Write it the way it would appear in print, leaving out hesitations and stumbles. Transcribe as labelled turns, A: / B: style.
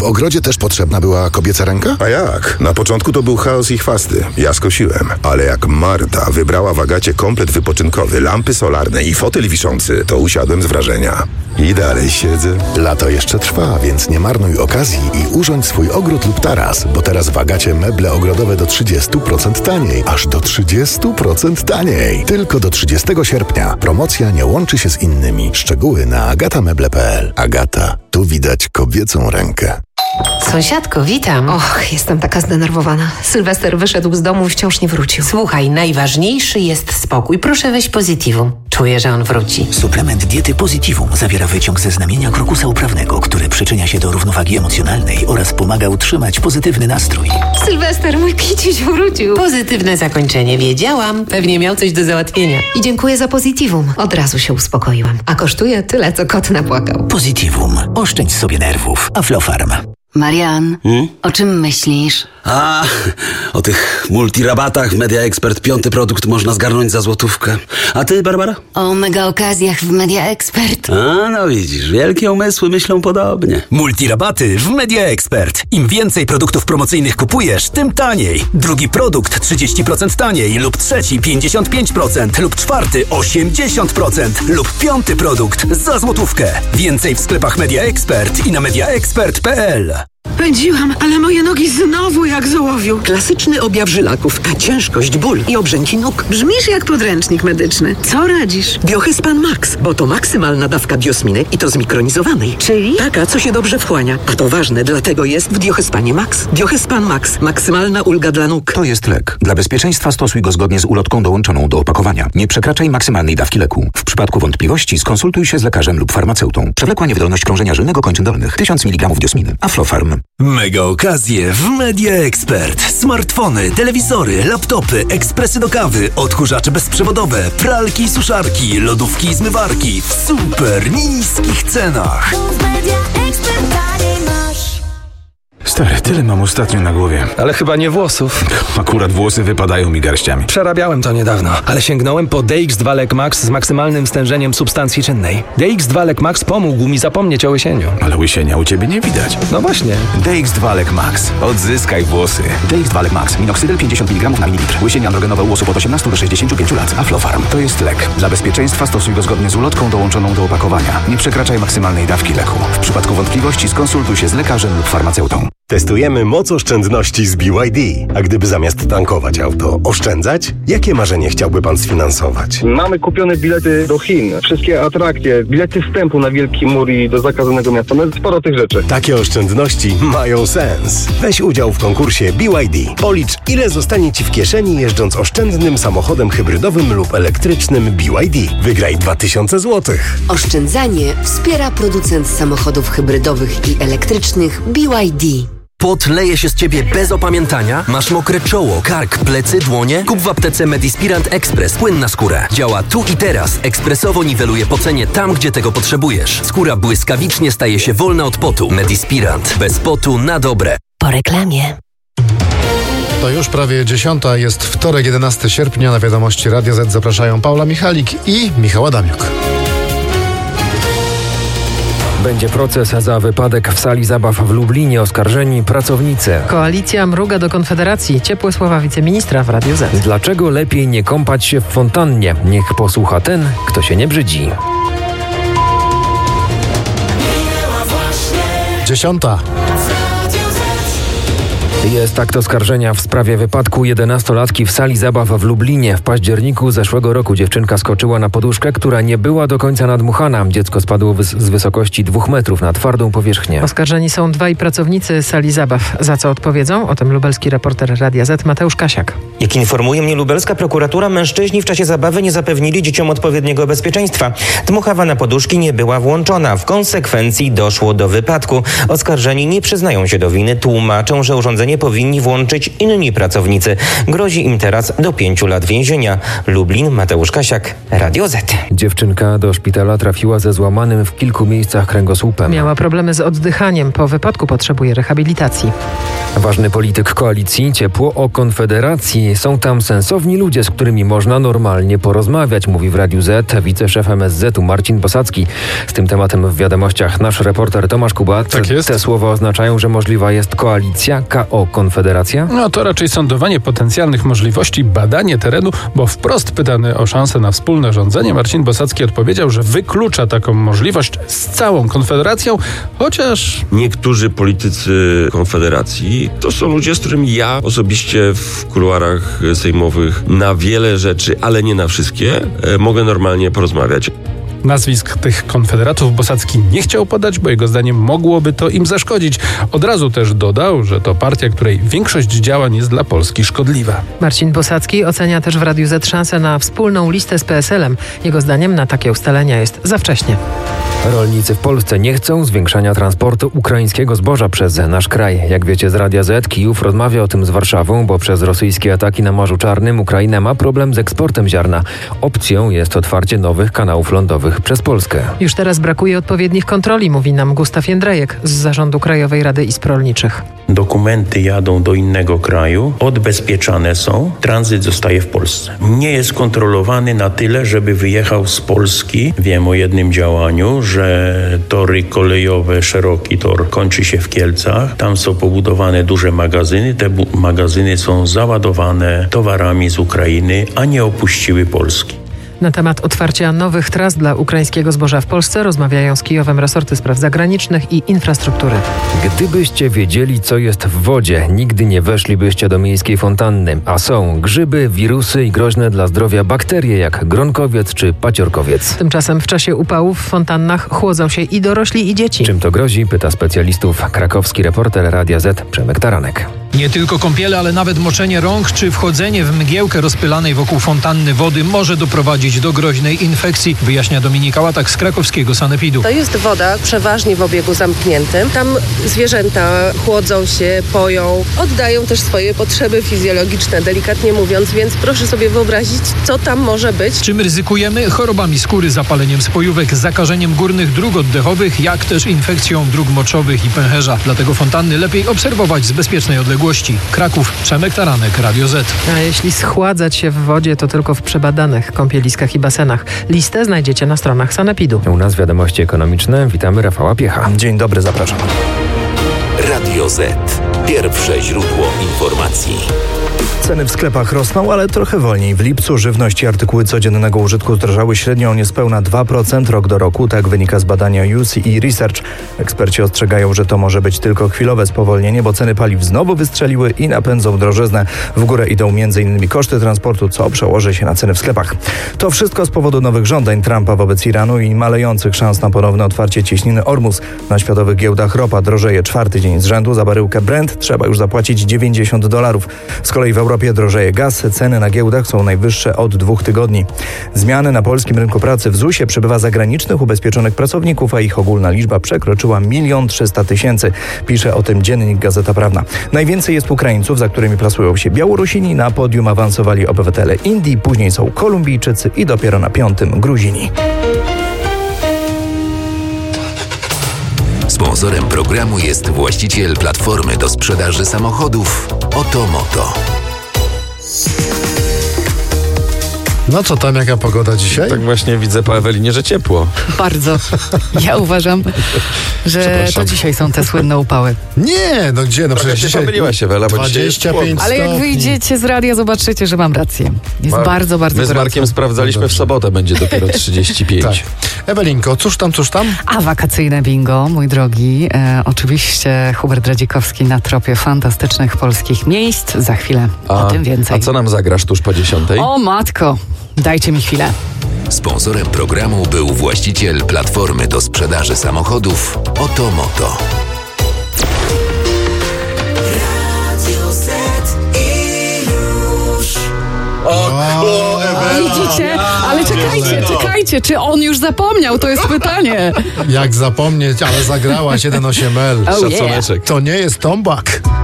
A: ogrodzie też potrzebna była kobieca ręka?
B: A jak? Na początku to był chaos i chwasty. Ja skosiłem. Ale jak Marta wybrała w Agacie komplet wypoczynkowy, lampy solarne i fotel wiszący, to usiadłem z wrażenia. I dalej siedzę.
A: Lato jeszcze trwa, więc nie marnuj okazji i urządź swój ogród lub taras, bo teraz w Agacie meble ogrodowe do 30% taniej. Aż do 30% taniej. Tylko do 30 sierpnia. Promocja nie łączy się z innymi. Szczegóły na agatameble.pl. Agata. Tu widać kobiecą rękę.
C: Sąsiadko, witam.
D: Och, jestem taka zdenerwowana. Sylwester wyszedł z domu i wciąż nie wrócił.
C: Słuchaj, najważniejszy jest spokój. Proszę weź Positivum. Czuję, że on wróci.
E: Suplement diety Positivum zawiera wyciąg ze znamienia krokusa uprawnego, który przyczynia się do równowagi emocjonalnej oraz pomaga utrzymać pozytywny nastrój.
D: Sylwester, mój kiciuś wrócił.
C: Pozytywne zakończenie. Wiedziałam. Pewnie miał coś do załatwienia.
D: I dziękuję za Positivum. Od razu się uspokoiłam. A kosztuje tyle, co kot napłakał.
E: Positivum. Oszczędź sobie nerwów. Aflofarm.
F: Marian, o czym myślisz?
G: O tych multirabatach w Media Expert 5. produkt można zgarnąć za złotówkę. A ty, Barbara?
F: O mega okazjach w Media Expert.
G: No widzisz, wielkie umysły myślą podobnie.
H: Multirabaty w Media Expert. Im więcej produktów promocyjnych kupujesz, tym taniej. Drugi produkt 30% taniej lub trzeci 55% lub czwarty 80% lub 5. produkt za złotówkę. Więcej w sklepach Media Expert i na mediaexpert.pl.
I: Pędziłam, ale moje nogi znowu jak z ołowiu. Klasyczny objaw żylaków, a ciężkość, ból i obrzęki nóg. Brzmisz jak podręcznik medyczny. Co radzisz? Biohyspan Max, bo to maksymalna dawka biosminy i to zmikronizowanej.
D: Czyli?
I: Taka, co się dobrze wchłania. A to ważne, dlatego jest w Biohyspanie Max. Biohyspan Max. Maksymalna ulga dla nóg.
J: To jest lek. Dla bezpieczeństwa stosuj go zgodnie z ulotką dołączoną do opakowania. Nie przekraczaj maksymalnej dawki leku. W przypadku wątpliwości skonsultuj się z lekarzem lub farmaceutą. Przewlekła niewydolność krążenia żylnego kończyn dolnych. 1000 mg diosminy. Aflofarm.
H: Mega okazje w Media Expert. Smartfony, telewizory, laptopy, ekspresy do kawy, odkurzacze bezprzewodowe, pralki i suszarki, lodówki i zmywarki w super niskich cenach.
J: Stary, tyle mam ostatnio na głowie.
H: Ale chyba nie włosów.
J: Akurat włosy wypadają mi garściami.
H: Przerabiałem to niedawno, ale sięgnąłem po DX2 Lek Max z maksymalnym stężeniem substancji czynnej. DX2 Lek Max pomógł mi zapomnieć o łysieniu.
J: Ale łysienia u ciebie nie widać.
H: No właśnie.
J: DX2 Lek Max. Odzyskaj włosy. DX2 Lek Max. Minoxydil 50 mg na mililitr. Łysienie androgenowe u osób od 18 do 65 lat. Aflofarm. To jest lek. Dla bezpieczeństwa stosuj go zgodnie z ulotką dołączoną do opakowania. Nie przekraczaj maksymalnej dawki leku. W przypadku wątpliwości skonsultuj się z lekarzem lub farmaceutą.
K: Testujemy moc oszczędności z BYD. A gdyby zamiast tankować auto oszczędzać? Jakie marzenie chciałby pan sfinansować?
L: Mamy kupione bilety do Chin, wszystkie atrakcje, bilety wstępu na Wielki Mur i do zakazanego miasta. No sporo tych rzeczy.
K: Takie oszczędności mają sens. Weź udział w konkursie BYD. Policz, ile zostanie ci w kieszeni jeżdżąc oszczędnym samochodem hybrydowym lub elektrycznym BYD. Wygraj 2000 zł.
F: Oszczędzanie wspiera producent samochodów hybrydowych i elektrycznych BYD.
M: Pot leje się z ciebie bez opamiętania? Masz mokre czoło, kark, plecy, dłonie? Kup w aptece Medispirant Express płyn na skórę. Działa tu i teraz. Ekspresowo niweluje pocenie tam, gdzie tego potrzebujesz. Skóra błyskawicznie staje się wolna od potu. Medispirant. Bez potu na dobre.
F: Po reklamie.
N: To już prawie 10. Jest wtorek, 11 sierpnia. Na wiadomości Radia Z zapraszają Paula Michalik i Michał Adamiuk.
O: Będzie proces za wypadek w sali zabaw w Lublinie. Oskarżeni pracownicy.
P: Koalicja mruga do Konfederacji. Ciepłe słowa wiceministra w Radiu Z.
O: Dlaczego lepiej nie kąpać się w fontannie? Niech posłucha ten, kto się nie brzydzi.
N: 10.
O: Jest akt oskarżenia w sprawie wypadku 11-latki w sali zabaw w Lublinie. W październiku zeszłego roku dziewczynka skoczyła na poduszkę, która nie była do końca nadmuchana. Dziecko spadło z wysokości 2 metrów na twardą powierzchnię.
P: Oskarżeni są 2 pracownicy sali zabaw. Za co odpowiedzą? O tym lubelski reporter Radia Z Mateusz Kasiak.
Q: Jak informuje mnie lubelska prokuratura, mężczyźni w czasie zabawy nie zapewnili dzieciom odpowiedniego bezpieczeństwa. Dmuchawa na poduszki nie była włączona. W konsekwencji doszło do wypadku. Oskarżeni nie przyznają się do winy, tłumaczą, że urządzenie szkolenie powinni włączyć inni pracownicy. Grozi im teraz do 5 lat więzienia. Lublin, Mateusz Kasiak, Radio Z.
O: Dziewczynka do szpitala trafiła ze złamanym w kilku miejscach kręgosłupem.
P: Miała problemy z oddychaniem. Po wypadku potrzebuje rehabilitacji.
O: Ważny polityk koalicji, ciepło o Konfederacji. Są tam sensowni ludzie, z którymi można normalnie porozmawiać, mówi w Radiu Z wiceszef MSZ-u Marcin Bosacki. Z tym tematem w wiadomościach nasz reporter Tomasz Kubat.
R: Tak jest.
O: Te słowa oznaczają, że możliwa jest koalicja, KO Konfederacja?
R: No to raczej sądowanie potencjalnych możliwości, badanie terenu, bo wprost pytany o szansę na wspólne rządzenie, Marcin Bosacki odpowiedział, że wyklucza taką możliwość z całą Konfederacją, chociaż...
S: Niektórzy politycy Konfederacji to są ludzie, z którymi ja osobiście w kuluarach sejmowych na wiele rzeczy, ale nie na wszystkie, mogę normalnie porozmawiać.
R: Nazwisk tych konfederatów Bosacki nie chciał podać, bo jego zdaniem mogłoby to im zaszkodzić. Od razu też dodał, że to partia, której większość działań jest dla Polski szkodliwa.
P: Marcin Bosacki ocenia też w Radiu Z szansę na wspólną listę z PSL-em. Jego zdaniem na takie ustalenia jest za wcześnie.
O: Rolnicy w Polsce nie chcą zwiększania transportu ukraińskiego zboża przez nasz kraj. Jak wiecie z Radia Z, Kijów rozmawia o tym z Warszawą, bo przez rosyjskie ataki na Morzu Czarnym Ukraina ma problem z eksportem ziarna. Opcją jest otwarcie nowych kanałów lądowych przez Polskę.
P: Już teraz brakuje odpowiednich kontroli, mówi nam Gustaw Jędrajek z Zarządu Krajowej Rady Izb Rolniczych.
T: Dokumenty jadą do innego kraju, odbezpieczane są, tranzyt zostaje w Polsce. Nie jest kontrolowany na tyle, żeby wyjechał z Polski. Wiem o jednym działaniu, że tory kolejowe, szeroki tor kończy się w Kielcach. Tam są pobudowane duże magazyny. Te magazyny są załadowane towarami z Ukrainy, a nie opuściły Polski.
P: Na temat otwarcia nowych tras dla ukraińskiego zboża w Polsce rozmawiają z Kijowem resorty spraw zagranicznych i infrastruktury.
O: Gdybyście wiedzieli, co jest w wodzie, nigdy nie weszlibyście do miejskiej fontanny. A są grzyby, wirusy i groźne dla zdrowia bakterie jak gronkowiec czy paciorkowiec.
P: Tymczasem w czasie upałów w fontannach chłodzą się i dorośli, i dzieci.
O: Czym to grozi? Pyta specjalistów krakowski reporter Radia Z Przemek Taranek.
U: Nie tylko kąpiele, ale nawet moczenie rąk czy wchodzenie w mgiełkę rozpylanej wokół fontanny wody może doprowadzić do groźnej infekcji, wyjaśnia Dominika Łatak z krakowskiego sanepidu.
V: To jest woda przeważnie w obiegu zamkniętym. Tam zwierzęta chłodzą się, poją, oddają też swoje potrzeby fizjologiczne, delikatnie mówiąc, więc proszę sobie wyobrazić, co tam może być.
U: Czym ryzykujemy? Chorobami skóry, zapaleniem spojówek, zakażeniem górnych dróg oddechowych, jak też infekcją dróg moczowych i pęcherza. Dlatego fontanny lepiej obserwować z bezpiecznej odległości. Kraków, Przemek Taranek, Radio Z.
P: A jeśli schładzać się w wodzie, to tylko w przebadanych kąpieliskach i basenach. Listę znajdziecie na stronach sanepidu.
O: U nas wiadomości ekonomiczne. Witamy Rafała Piecha.
W: Dzień dobry, zapraszam.
X: Radio Z. Pierwsze źródło informacji.
W: Ceny w sklepach rosną, ale trochę wolniej. W lipcu żywność i artykuły codziennego użytku zdrożały średnio o niespełna 2% rok do roku. Tak wynika z badania UCE Research. Eksperci ostrzegają, że to może być tylko chwilowe spowolnienie, bo ceny paliw znowu wystrzeliły i napędzą drożyznę. W górę idą m.in. koszty transportu, co przełoży się na ceny w sklepach. To wszystko z powodu nowych żądań Trumpa wobec Iranu i malejących szans na ponowne otwarcie cieśniny Ormus. Na światowych giełdach ropa drożeje 4. dzień z rzędu. Za baryłkę Brent trzeba już zapłacić $90. Z kolei w Europie drożeje gaz, ceny na giełdach są najwyższe od 2 tygodni. Zmiany na polskim rynku pracy. W ZUS-ie przybywa zagranicznych ubezpieczonych pracowników, a ich ogólna liczba przekroczyła 1 300 000. Pisze o tym dziennik Gazeta Prawna. Najwięcej jest Ukraińców, za którymi plasują się Białorusini. Na podium awansowali obywatele Indii, później są Kolumbijczycy i dopiero na 5. Gruzini.
X: Sponsorem programu jest właściciel platformy do sprzedaży samochodów Otomoto.
N: No co tam, jaka pogoda dzisiaj?
Y: Tak właśnie widzę po Ewelinie, że ciepło.
Z: Bardzo. Ja uważam, że to dzisiaj są te słynne upały.
N: Nie, no gdzie? No przecież dzisiaj
Y: pomyliłaś się, Wela, bo
N: 25
Z: Ale jak wyjdziecie z radia, zobaczycie, że mam rację. Jest bardzo, bardzo
Y: My z Markiem
Z: gorąco.
Y: sprawdzaliśmy w sobotę, będzie dopiero 35.
N: Tak. Ewelinko, cóż tam?
Z: A wakacyjne bingo, mój drogi. Oczywiście Hubert Radzikowski na tropie fantastycznych polskich miejsc. Za chwilę o tym więcej.
Y: A co nam zagrasz tuż po 10?
Z: O matko, dajcie mi chwilę.
X: Sponsorem programu był właściciel platformy do sprzedaży samochodów Otomoto.
Z: Widzicie? Ale czekajcie, czy on już zapomniał? To jest pytanie.
N: Jak zapomnieć, ale zagrałaś 1.8L.
Z: Oh, yeah.
N: To nie jest tombak.